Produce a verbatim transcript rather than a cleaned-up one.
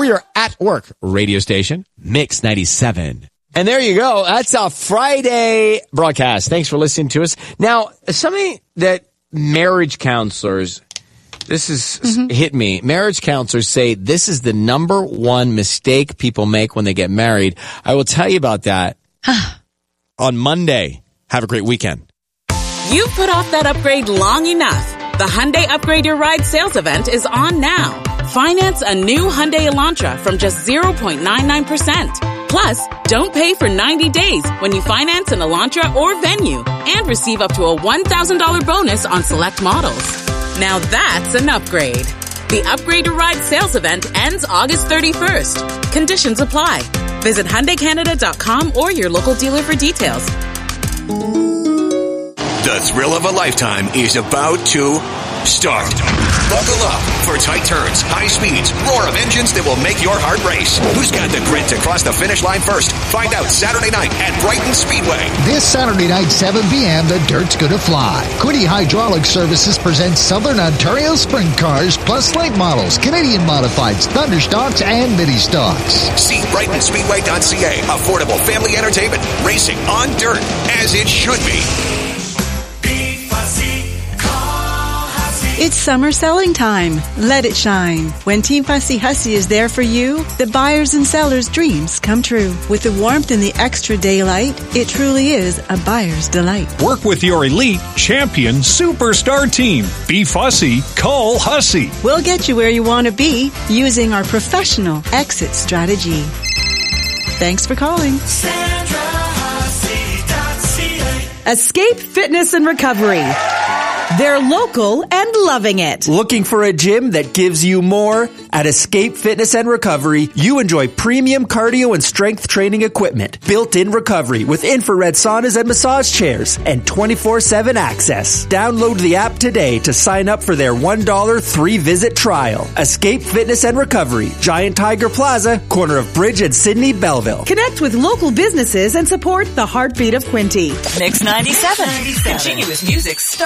or your at-work radio station, Mix ninety-seven. And there you go. That's a Friday broadcast. Thanks for listening to us. Now, something that marriage counselors, this is mm-hmm. hit me. Marriage counselors say this is the number one mistake people make when they get married. I will tell you about that on Monday. Have a great weekend. You've put off that upgrade long enough. The Hyundai Upgrade Your Ride sales event is on now. Finance a new Hyundai Elantra from just zero point nine nine percent. Plus, don't pay for ninety days when you finance an Elantra or Venue and receive up to a one thousand dollars bonus on select models. Now that's an upgrade. The Upgrade Your Ride sales event ends August thirty-first. Conditions apply. Visit Hyundai Canada dot com or your local dealer for details. The thrill of a lifetime is about to start. Buckle up for tight turns, high speeds, roar of engines that will make your heart race. Who's got the grit to cross the finish line first? Find out Saturday night at Brighton Speedway. This Saturday night, seven p.m., the dirt's gonna fly. Quiddy Hydraulic Services presents Southern Ontario Sprint Cars plus late models, Canadian Modifieds, Thunderstocks, and Mini Stocks. See Brighton Speedway dot c a. Affordable family entertainment. Racing on dirt, as it should be. It's summer selling time. Let it shine. When Team Fussy Hussy is there for you, the buyers and sellers' dreams come true. With the warmth and the extra daylight, it truly is a buyer's delight. Work with your elite, champion, superstar team. Be fussy, call Hussy. We'll get you where you want to be using our professional exit strategy. Thanks for calling. Sandra Hussy dot c a. Escape Fitness and Recovery. They're local and loving it. Looking for a gym that gives you more? At Escape Fitness and Recovery, you enjoy premium cardio and strength training equipment, built-in recovery with infrared saunas and massage chairs, and twenty-four seven access. Download the app today to sign up for their one dollar three-visit trial. Escape Fitness and Recovery, Giant Tiger Plaza, corner of Bridge and Sydney Belleville. Connect with local businesses and support the heartbeat of Quinte. Mix ninety-seven. Continuous music.